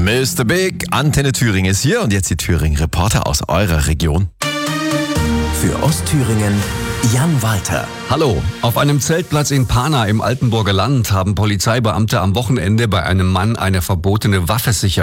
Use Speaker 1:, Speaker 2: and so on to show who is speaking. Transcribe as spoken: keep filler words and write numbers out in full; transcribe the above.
Speaker 1: Mister Big, Antenne Thüringen ist hier und jetzt die Thüringen-Reporter aus eurer Region.
Speaker 2: Für Ostthüringen Jan Walter.
Speaker 3: Hallo, auf einem Zeltplatz in Pana im Altenburger Land haben Polizeibeamte am Wochenende bei einem Mann eine verbotene Waffe sicher